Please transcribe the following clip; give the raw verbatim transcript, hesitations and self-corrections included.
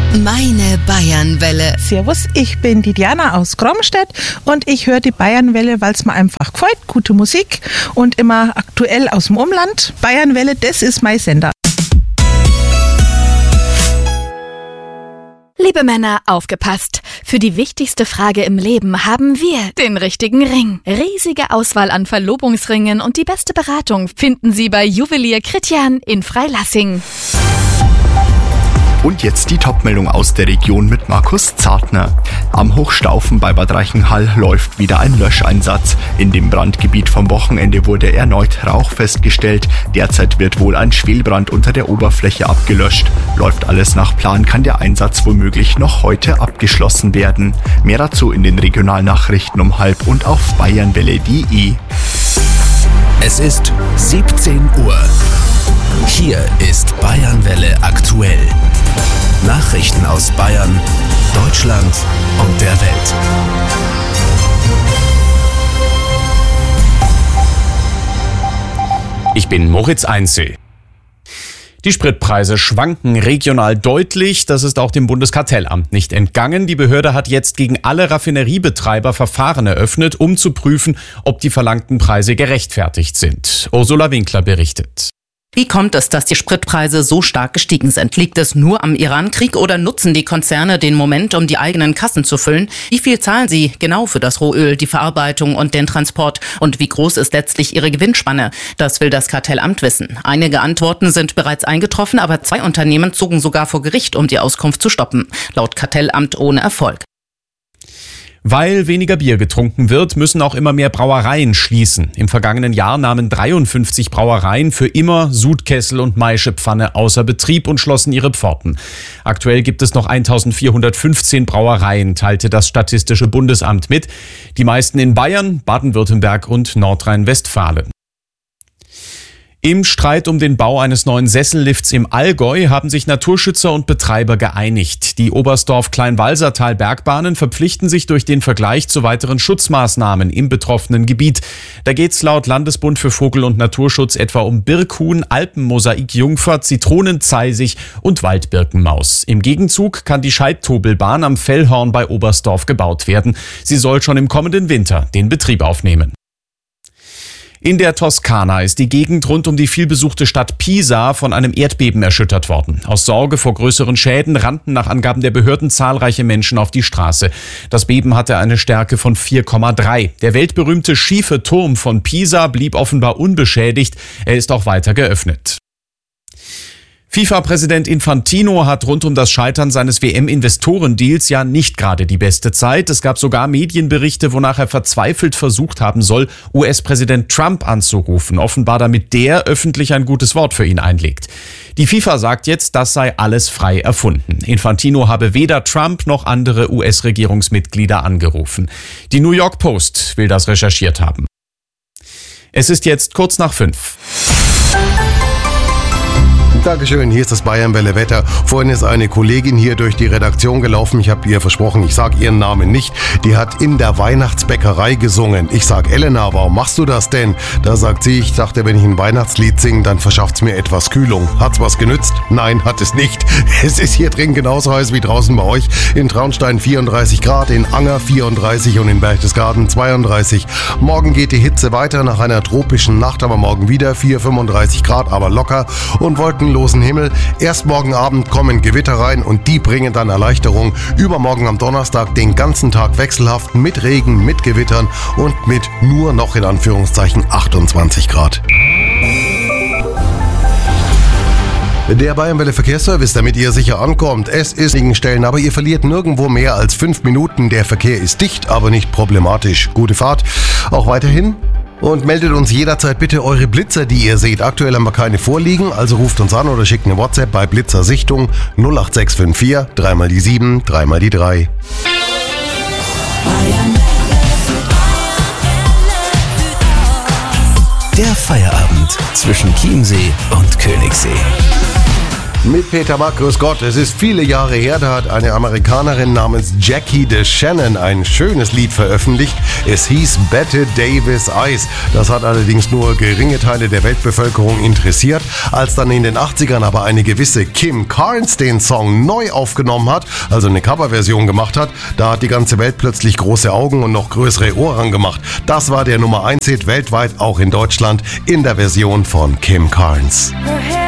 Meine Bayernwelle. Servus, ich bin die Diana aus Gromstedt und ich höre die Bayernwelle, weil es mir einfach gefällt. Gute Musik und immer aktuell aus dem Umland. Bayernwelle, das ist mein Sender. Liebe Männer, aufgepasst! Für die wichtigste Frage im Leben haben wir den richtigen Ring. Riesige Auswahl an Verlobungsringen und die beste Beratung finden Sie bei Juwelier Kritjan in Freilassing. Und jetzt die Topmeldung aus der Region mit Markus Zartner. Am Hochstaufen bei Bad Reichenhall läuft wieder ein Löscheinsatz. In dem Brandgebiet vom Wochenende wurde erneut Rauch festgestellt. Derzeit wird wohl ein Schwelbrand unter der Oberfläche abgelöscht. Läuft alles nach Plan, kann der Einsatz womöglich noch heute abgeschlossen werden. Mehr dazu in den Regionalnachrichten um halb und auf bayernwelle punkt de. Es ist siebzehn Uhr. Hier ist Bayernwelle aktuell. Nachrichten aus Bayern, Deutschland und der Welt. Ich bin Moritz Einzel. Die Spritpreise schwanken regional deutlich. Das ist auch dem Bundeskartellamt nicht entgangen. Die Behörde hat jetzt gegen alle Raffineriebetreiber Verfahren eröffnet, um zu prüfen, ob die verlangten Preise gerechtfertigt sind. Ursula Winkler berichtet. Wie kommt es, dass die Spritpreise so stark gestiegen sind? Liegt es nur am Irankrieg oder nutzen die Konzerne den Moment, um die eigenen Kassen zu füllen? Wie viel zahlen sie genau für das Rohöl, die Verarbeitung und den Transport? Und wie groß ist letztlich ihre Gewinnspanne? Das will das Kartellamt wissen. Einige Antworten sind bereits eingetroffen, aber zwei Unternehmen zogen sogar vor Gericht, um die Auskunft zu stoppen. Laut Kartellamt ohne Erfolg. Weil weniger Bier getrunken wird, müssen auch immer mehr Brauereien schließen. Im vergangenen Jahr nahmen dreiundfünfzig Brauereien für immer Sudkessel und Maischepfanne außer Betrieb und schlossen ihre Pforten. Aktuell gibt es noch eintausendvierhundertfünfzehn Brauereien, teilte das Statistische Bundesamt mit. Die meisten in Bayern, Baden-Württemberg und Nordrhein-Westfalen. Im Streit um den Bau eines neuen Sessellifts im Allgäu haben sich Naturschützer und Betreiber geeinigt. Die Oberstdorf-Kleinwalsertal-Bergbahnen verpflichten sich durch den Vergleich zu weiteren Schutzmaßnahmen im betroffenen Gebiet. Da geht es laut Landesbund für Vogel- und Naturschutz etwa um Birkhuhn, Alpenmosaik-Jungfer, Zitronenzeisig und Waldbirkenmaus. Im Gegenzug kann die Scheidtobelbahn am Fellhorn bei Oberstdorf gebaut werden. Sie soll schon im kommenden Winter den Betrieb aufnehmen. In der Toskana ist die Gegend rund um die vielbesuchte Stadt Pisa von einem Erdbeben erschüttert worden. Aus Sorge vor größeren Schäden rannten nach Angaben der Behörden zahlreiche Menschen auf die Straße. Das Beben hatte eine Stärke von vier Komma drei. Der weltberühmte schiefe Turm von Pisa blieb offenbar unbeschädigt. Er ist auch weiter geöffnet. FIFA-Präsident Infantino hat rund um das Scheitern seines W M-Investorendeals ja nicht gerade die beste Zeit. Es gab sogar Medienberichte, wonach er verzweifelt versucht haben soll, U S-Präsident Trump anzurufen, offenbar damit der öffentlich ein gutes Wort für ihn einlegt. Die FIFA sagt jetzt, das sei alles frei erfunden. Infantino habe weder Trump noch andere U S-Regierungsmitglieder angerufen. Die New York Post will das recherchiert haben. Es ist jetzt kurz nach fünf. Dankeschön, hier ist das Bayernwelle Wetter. Vorhin ist eine Kollegin hier durch die Redaktion gelaufen. Ich habe ihr versprochen, ich sage ihren Namen nicht. Die hat in der Weihnachtsbäckerei gesungen. Ich sage, Elena, warum machst du das denn? Da sagt sie, ich dachte, wenn ich ein Weihnachtslied singe, dann verschafft's mir etwas Kühlung. Hat's was genützt? Nein, hat es nicht. Es ist hier drin genauso heiß wie draußen bei euch. In Traunstein vierunddreißig Grad, in Anger vierunddreißig und in Berchtesgaden zweiunddreißig. Morgen geht die Hitze weiter. Nach einer tropischen Nacht aber morgen wieder vier, fünfunddreißig Grad, aber locker und Wolken losen Himmel. Erst morgen Abend kommen Gewitter rein und die bringen dann Erleichterung. Übermorgen am Donnerstag den ganzen Tag wechselhaft mit Regen, mit Gewittern und mit nur noch in Anführungszeichen achtundzwanzig Grad. Der Bayernwelle Verkehrsservice, damit ihr sicher ankommt. Es ist an Stellen, aber ihr verliert nirgendwo mehr als fünf Minuten. Der Verkehr ist dicht, aber nicht problematisch. Gute Fahrt. Auch weiterhin. Und meldet uns jederzeit bitte eure Blitzer, die ihr seht. Aktuell haben wir keine vorliegen, also ruft uns an oder schickt eine WhatsApp bei Blitzer Sichtung null acht sechs fünf vier, dreimal die sieben, dreimal die drei. Der Feierabend zwischen Chiemsee und Königssee. Mit Peter Mack, grüß Gott. Es ist viele Jahre her, da hat eine Amerikanerin namens Jackie DeShannon ein schönes Lied veröffentlicht. Es hieß Bette Davis Eyes. Das hat allerdings nur geringe Teile der Weltbevölkerung interessiert. Als dann in den achtzigern aber eine gewisse Kim Carnes den Song neu aufgenommen hat, also eine Coverversion gemacht hat, da hat die ganze Welt plötzlich große Augen und noch größere Ohren gemacht. Das war der Nummer eins Hit weltweit, auch in Deutschland, in der Version von Kim Carnes.